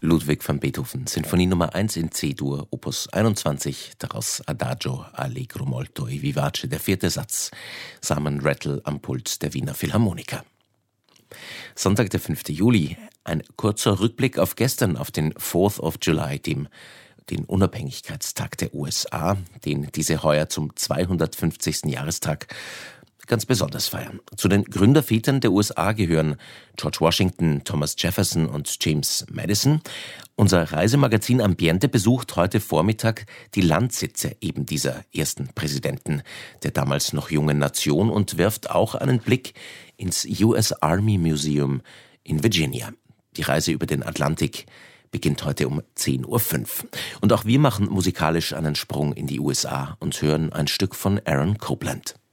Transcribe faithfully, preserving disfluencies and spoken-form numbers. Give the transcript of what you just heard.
Ludwig van Beethoven, Sinfonie Nummer eins in C-Dur, Opus einundzwanzig, daraus Adagio Allegro molto e vivace, der vierte Satz. Simon Rattle am Pult der Wiener Philharmoniker. Sonntag, der fünfte Juli, ein kurzer Rückblick auf gestern, auf den fourth of July, dem den Unabhängigkeitstag der U S A, den diese heuer zum zweihundertfünfzigsten Jahrestag ganz besonders feiern. Zu den Gründervätern der U S A gehören George Washington, Thomas Jefferson und James Madison. Unser Reisemagazin Ambiente besucht heute Vormittag die Landsitze eben dieser ersten Präsidenten der damals noch jungen Nation und wirft auch einen Blick ins U S Army Museum in Virginia. Die Reise über den Atlantik beginnt heute um zehn Uhr fünf. Und auch wir machen musikalisch einen Sprung in die U S A und hören ein Stück von Aaron Copland.